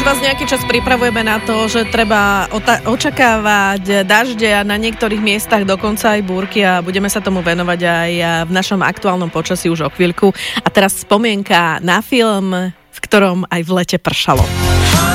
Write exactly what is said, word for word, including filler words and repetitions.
už vás nejaký čas pripravujeme na to, že treba ota- očakávať dažde a na niektorých miestach dokonca aj búrky a budeme sa tomu venovať aj v našom aktuálnom počasí už o chvíľku. A teraz spomienka na film, v ktorom aj v lete pršalo.